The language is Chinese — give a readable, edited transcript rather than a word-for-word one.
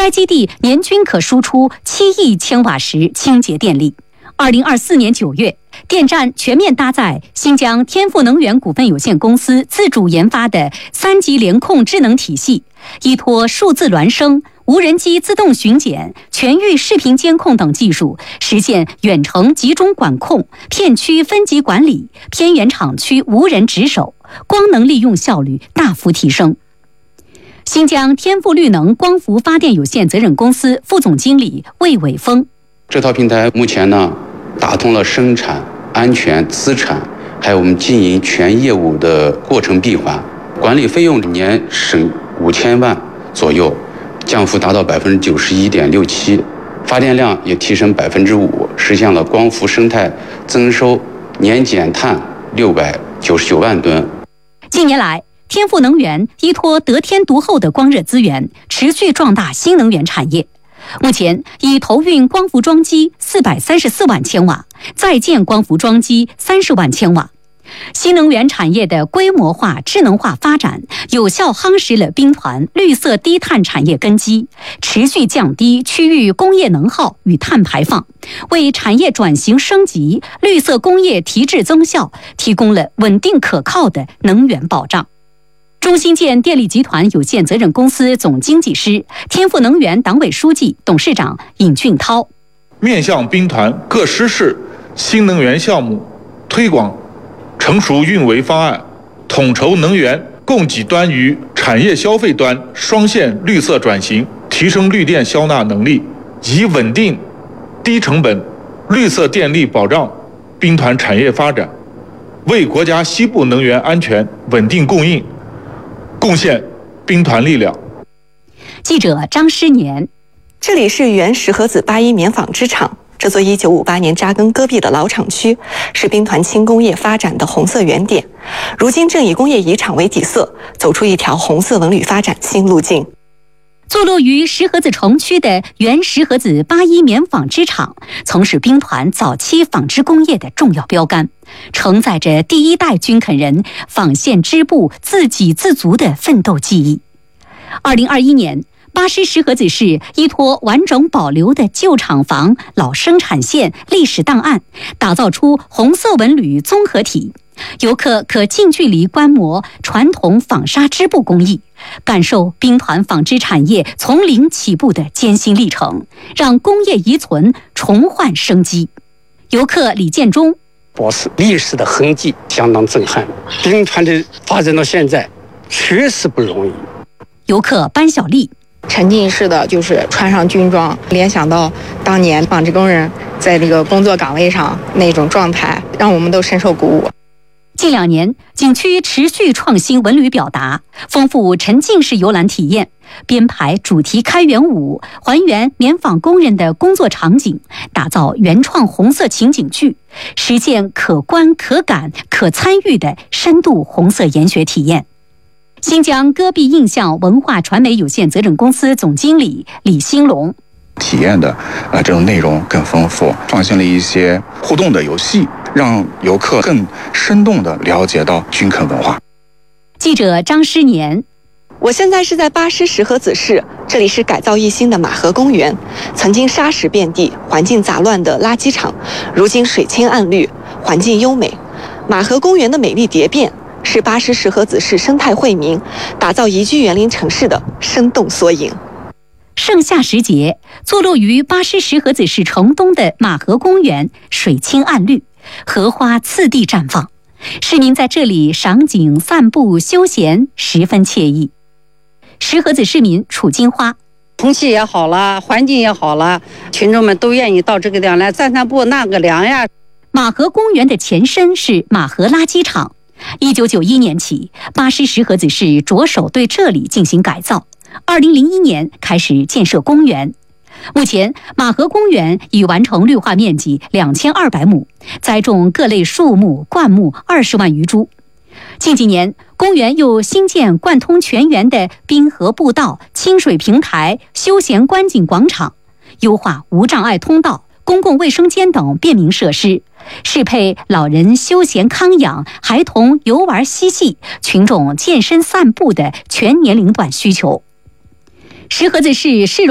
该基地年均可输出7亿千瓦时清洁电力。2024年9月，电站全面搭载新疆天赋能源股份有限公司自主研发的3级联控智能体系，依托数字孪生、无人机自动巡检、全域视频监控等技术，实现远程集中管控、片区分级管理、偏远厂区无人值守，光能利用效率大幅提升。新疆天赋绿能光伏发电有限责任公司副总经理魏伟峰： 这套平台目前呢，打通了生产、安全、资产，还有我们经营全业务的过程闭环，管理费用年省5000万左右，降幅达到91.67%，发电量也提升5%，实现了光伏生态增收年减碳699万吨。 近年来，天赋能源依托得天独厚的光热资源，持续壮大新能源产业。目前已投运光伏装机434万千瓦，在建光伏装机30万千瓦。新能源产业的规模化、智能化发展，有效夯实了兵团绿色低碳产业根基，持续降低区域工业能耗与碳排放，为产业转型升级、绿色工业提质增效提供了稳定可靠的能源保障。中新建电力集团有限责任公司总经济师、天赋能源党委书记、董事长尹俊涛： 面向兵团各师室新能源项目推广成熟运维方案，统筹能源供给端与产业消费端双线绿色转型，提升绿电消纳能力，以稳定、低成本、绿色电力保障兵团产业发展，为国家西部能源安全稳定供应贡献兵团力量。 记者张诗年： 这里是原石河子81棉纺织厂，这座1958年扎根戈壁的老厂区，是兵团轻工业发展的红色原点。如今正以工业遗产为底色，走出一条红色文旅发展新路径。 坐落于石河子城区的原石河子81棉纺织厂，曾是兵团早期纺织工业的重要标杆，承载着第一代军垦人纺线织布自给自足的奋斗记忆。2021年，巴师石河子市依托完整保留的旧厂房、老生产线、历史档案，打造出红色文旅综合体。游客可近距离观摩传统纺纱织布工艺，感受兵团纺织产业从零起步的艰辛历程，让工业遗存重焕生机。游客李建忠： 保持历史的痕迹相当震撼，兵团的发展到现在确实不容易。 游客班小丽： 沉浸式的就是穿上军装，联想到当年纺织工人在这个工作岗位上那种状态，让我们都深受鼓舞。 近2年，景区持续创新文旅表达，丰富沉浸式游览体验，编排主题开元舞，还原棉纺工人的工作场景，打造原创红色情景剧，实现可观、可感、可参与的深度红色研学体验。新疆戈壁印象文化传媒有限责任公司总经理李兴龙： 体验的这种内容更丰富，创新了一些互动的游戏，让游客更生动地了解到军垦文化。 记者张诗年： 我现在是在巴师石河子市，这里是改造一新的马河公园。曾经沙石遍地、环境杂乱的垃圾场，如今水清岸绿，环境优美。马河公园的美丽蝶变，是巴师石河子市生态惠民、打造宜居园林城市的生动缩影。 盛夏时节，坐落于巴师石河子市城东的马河公园，水清岸绿，荷花次第绽放，市民在这里赏景、散步、休闲，十分惬意。石河子市民楚金花： 空气也好了，环境也好了，群众们都愿意到这个地方来散散步、纳个凉呀。 马河公园的前身是马河垃圾场，1991年起，巴师石河子市着手对这里进行改造。2001年开始建设公园，目前马河公园已完成绿化面积2200亩，栽种各类树木、灌木20万余株。近几年，公园又新建贯通全园的滨河步道、清水平台、休闲观景广场，优化无障碍通道、公共卫生间等便民设施，适配老人休闲康养、孩童游玩嬉戏、群众健身散步的全年龄段需求。石河子市市容